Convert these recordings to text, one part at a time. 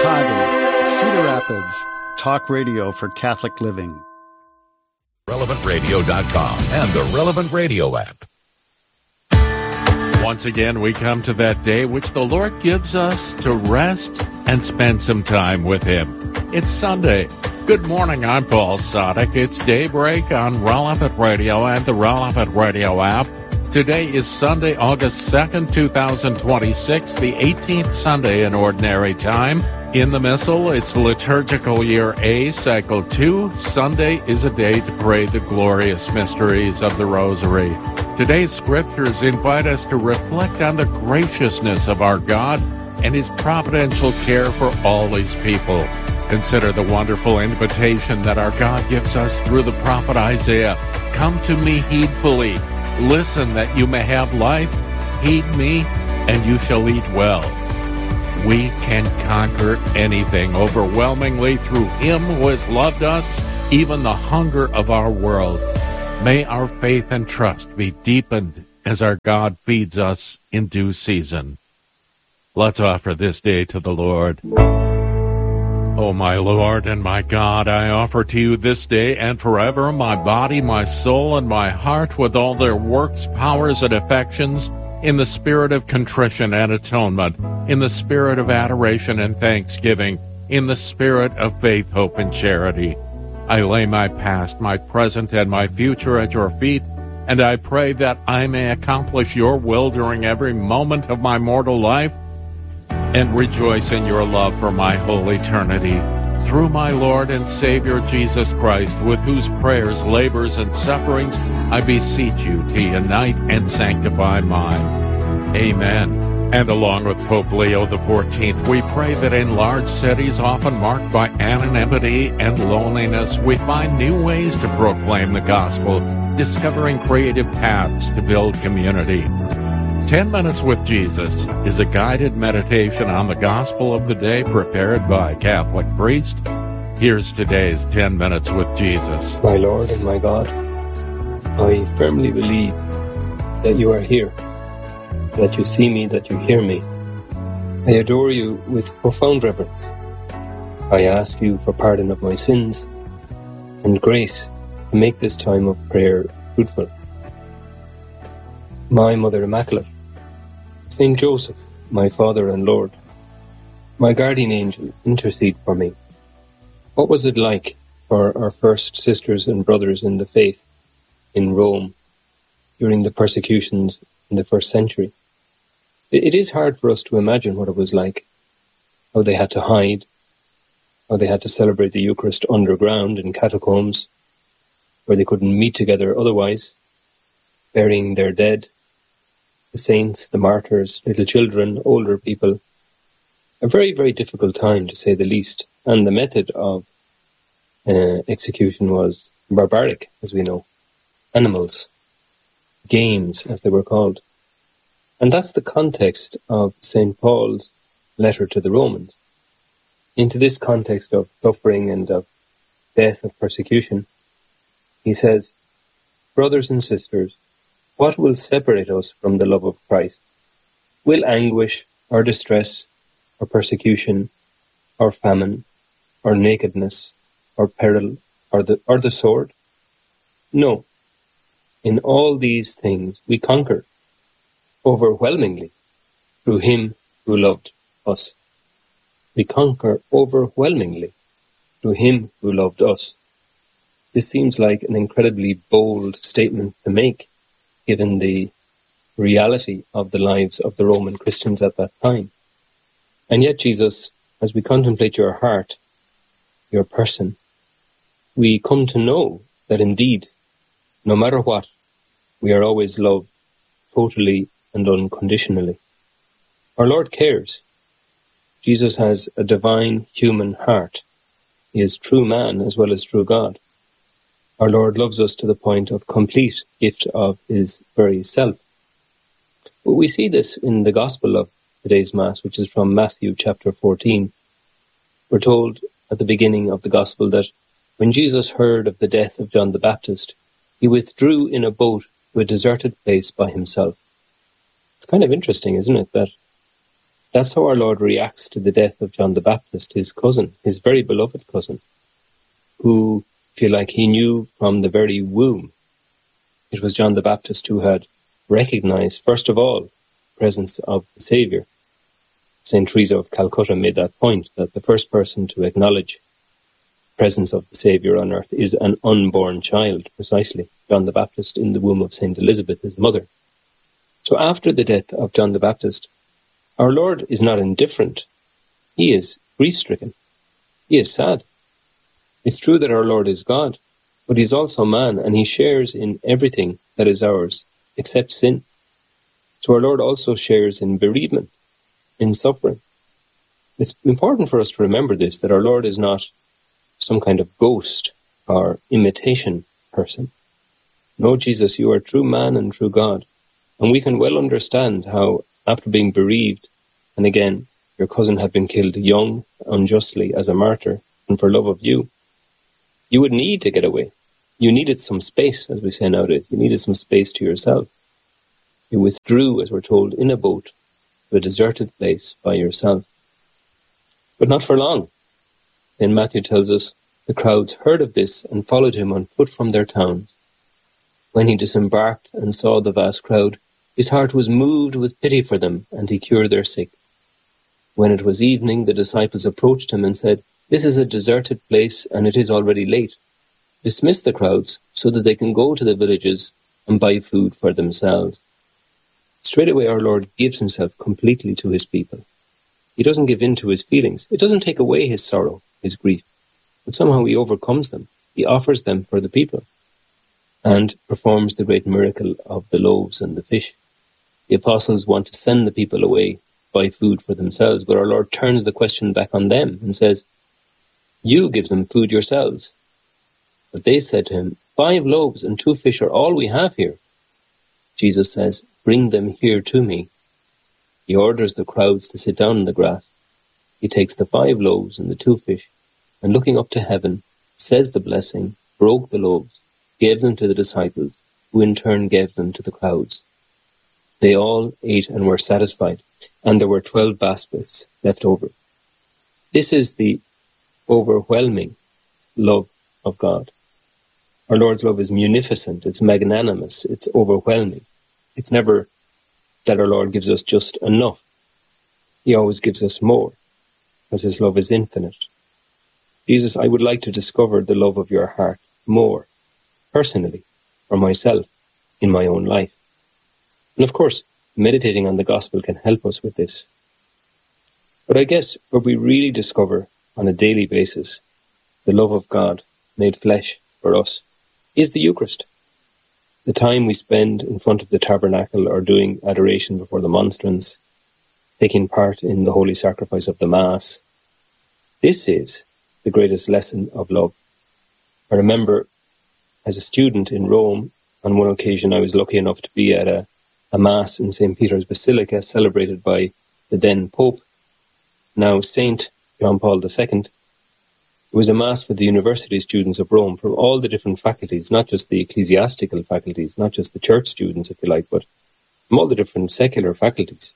Chicago, Cedar Rapids, talk radio for Catholic living. RelevantRadio.com and the Relevant Radio app. Once again, we come to that day which the Lord gives us to rest and spend some time with Him. It's Sunday. Good morning, I'm Paul Sadek. It's Daybreak on Relevant Radio and the Relevant Radio app. Today is Sunday, August 2nd, 2026, the 18th Sunday in Ordinary Time. In the Missal, it's Liturgical Year A, Cycle 2. Sunday is a day to pray the glorious mysteries of the Rosary. Today's scriptures invite us to reflect on the graciousness of our God and His providential care for all His people. Consider the wonderful invitation that our God gives us through the prophet Isaiah. Come to me heedfully. Listen that you may have life. Heed me, and you shall eat well. We can conquer anything overwhelmingly through Him who has loved us, even the hunger of our world. May our faith and trust be deepened as our God feeds us in due season. Let's offer this day to the Lord. O my Lord and my God, I offer to you this day and forever my body, my soul, and my heart with all their works, powers, and affections, in the spirit of contrition and atonement, in the spirit of adoration and thanksgiving, in the spirit of faith, hope, and charity. I lay my past, my present, and my future at your feet, and I pray that I may accomplish your will during every moment of my mortal life, and rejoice in your love for my whole eternity. Through my Lord and Savior Jesus Christ, with whose prayers, labors, and sufferings I beseech you to unite and sanctify mine. Amen. And along with Pope Leo XIV, we pray that in large cities often marked by anonymity and loneliness, we find new ways to proclaim the gospel, discovering creative paths to build community. 10 Minutes with Jesus is a guided meditation on the gospel of the day prepared by a Catholic priest. Here's today's 10 Minutes with Jesus. My Lord and my God, I firmly believe that you are here, that you see me, that you hear me. I adore you with profound reverence. I ask you for pardon of my sins and grace to make this time of prayer fruitful. My Mother Immaculate, Saint Joseph, my Father and Lord, my guardian angel, intercede for me. What was it like for our first sisters and brothers in the faith in Rome during the persecutions in the first century? It is hard for us to imagine what it was like, how they had to hide, how they had to celebrate the Eucharist underground in catacombs, where they couldn't meet together otherwise, burying their dead, the saints, the martyrs, little children, older people. A very, very difficult time, to say the least. And the method of execution was barbaric, as we know. Animals, games, as they were called. And that's the context of St. Paul's letter to the Romans. Into this context of suffering and of death, of persecution, he says, "Brothers and sisters, what will separate us from the love of Christ? Will anguish, or distress, or persecution, or famine, or nakedness, or peril, or the sword? No. In all these things we conquer, overwhelmingly, through Him who loved us." We conquer overwhelmingly through Him who loved us. This seems like an incredibly bold statement to make, given the reality of the lives of the Roman Christians at that time. And yet, Jesus, as we contemplate your heart, your person, we come to know that indeed, no matter what, we are always loved totally and unconditionally. Our Lord cares. Jesus has a divine human heart. He is true man as well as true God. Our Lord loves us to the point of complete gift of His very self. But we see this in the Gospel of today's Mass, which is from Matthew chapter 14. We're told at the beginning of the Gospel that when Jesus heard of the death of John the Baptist, He withdrew in a boat to a deserted place by Himself. It's kind of interesting, isn't it, that That's how our Lord reacts to the death of John the Baptist, his cousin, his very beloved cousin, who, if you like, he knew from the very womb. It was John the Baptist who had recognized, first of all, the presence of the Saviour. St. Teresa of Calcutta made that point, that the first person to acknowledge the presence of the Saviour on earth is an unborn child, precisely, John the Baptist in the womb of St. Elizabeth, his mother. So after the death of John the Baptist, our Lord is not indifferent. He is grief-stricken. He is sad. It's true that our Lord is God, but he's also man, and he shares in everything that is ours, except sin. So our Lord also shares in bereavement, in suffering. It's important for us to remember this, that our Lord is not some kind of ghost or imitation person. No, Jesus, you are true man and true God. And we can well understand how, after being bereaved, and again, your cousin had been killed young, unjustly, as a martyr, and for love of you, you would need to get away. You needed some space, as we say nowadays. You needed some space to yourself. You withdrew, as we're told, in a boat to a deserted place by yourself. But not for long. Then Matthew tells us, the crowds heard of this and followed him on foot from their towns. When he disembarked and saw the vast crowd, his heart was moved with pity for them, and he cured their sick. When it was evening, the disciples approached him and said, "This is a deserted place, and it is already late. Dismiss the crowds so that they can go to the villages and buy food for themselves." Straight away our Lord gives himself completely to his people. He doesn't give in to his feelings. It doesn't take away his sorrow, his grief, but somehow he overcomes them. He offers them for the people and performs the great miracle of the loaves and the fish. The apostles want to send the people away to buy food for themselves, but our Lord turns the question back on them and says, "You give them food yourselves." But they said to him, 5 loaves and 2 fish are all we have here." Jesus says, "Bring them here to me." He orders the crowds to sit down in the grass. He takes the 5 loaves and the 2 fish, and looking up to heaven, says the blessing, broke the loaves, gave them to the disciples, who in turn gave them to the crowds. They all ate and were satisfied, and there were 12 baskets left over. This is the overwhelming love of God. Our Lord's love is munificent, it's magnanimous, it's overwhelming. It's never that our Lord gives us just enough. He always gives us more, because his love is infinite. Jesus, I would like to discover the love of your heart more, personally, for myself, in my own life. And of course, meditating on the gospel can help us with this. But I guess where we really discover on a daily basis the love of God made flesh for us is the Eucharist. The time we spend in front of the tabernacle or doing adoration before the monstrance, taking part in the holy sacrifice of the Mass. This is the greatest lesson of love. I remember as a student in Rome, on one occasion I was lucky enough to be at a Mass in St. Peter's Basilica celebrated by the then Pope, now Saint John Paul II. It was a Mass for the university students of Rome from all the different faculties, not just the ecclesiastical faculties, not just the church students, if you like, but from all the different secular faculties.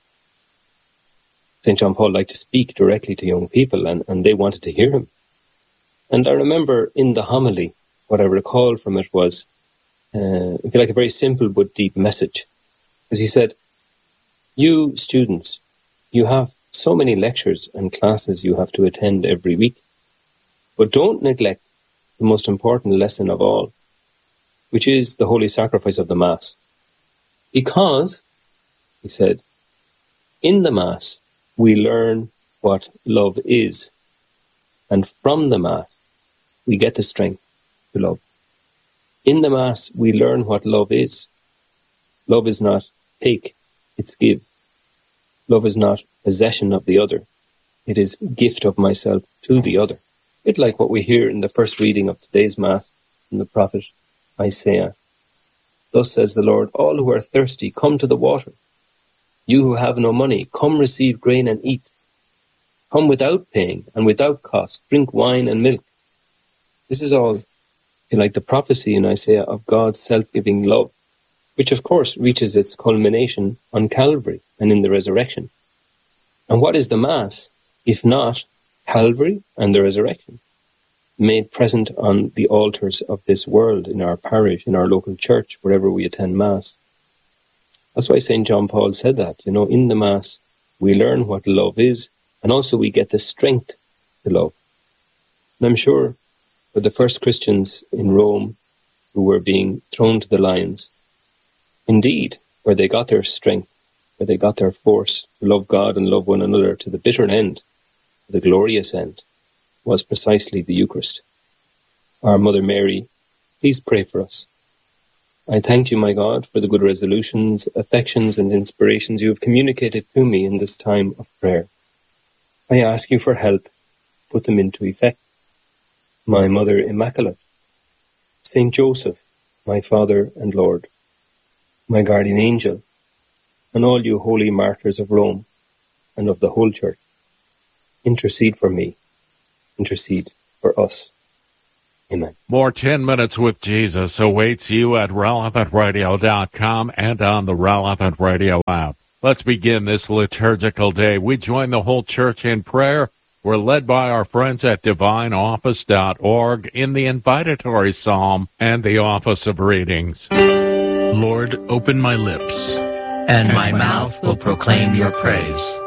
St. John Paul liked to speak directly to young people, and they wanted to hear him. And I remember in the homily, what I recall from it was, if you like, a very simple but deep message. Because he said, "You students, you have so many lectures and classes you have to attend every week. But don't neglect the most important lesson of all, which is the holy sacrifice of the Mass. Because," he said, "in the Mass we learn what love is, and from the Mass we get the strength to love. In the Mass we learn what love is. Love is not take, it's give. Love is not possession of the other. It is gift of myself to the other." A bit like what we hear in the first reading of today's Mass from the prophet Isaiah. "Thus says the Lord, all who are thirsty, come to the water. You who have no money, come receive grain and eat. Come without paying and without cost, drink wine and milk." This is all, if you like, the prophecy in Isaiah of God's self-giving love, which of course reaches its culmination on Calvary and in the resurrection. And what is the Mass, if not Calvary and the resurrection, made present on the altars of this world, in our parish, in our local church, wherever we attend Mass? That's why St. John Paul said that, in the Mass, we learn what love is, and also we get the strength to love. And I'm sure for the first Christians in Rome who were being thrown to the lions, indeed, where they got their strength, where they got their force to love God and love one another to the bitter end, the glorious end, was precisely the Eucharist. Our Mother Mary, please pray for us. I thank you, my God, for the good resolutions, affections, and inspirations you have communicated to me in this time of prayer. I ask you for help, put them into effect. My Mother Immaculate, Saint Joseph, my Father and Lord, my guardian angel, and all you holy martyrs of Rome and of the whole Church, intercede for me, intercede for us. Amen. More 10 Minutes with Jesus awaits you at relevantradio.com and on the Relevant Radio app. Let's begin this liturgical day. We join the whole church in prayer. We're led by our friends at divineoffice.org in the invitatory psalm and the office of readings. Lord, open my lips, and my mouth will proclaim your praise.